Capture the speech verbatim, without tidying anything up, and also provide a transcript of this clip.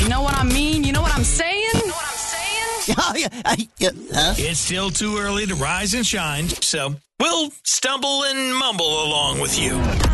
You know what I mean? You know what I'm saying? You know what I'm saying? Oh, yeah. I, yeah. Huh? It's still too early to rise and shine, so we'll stumble and mumble along with you.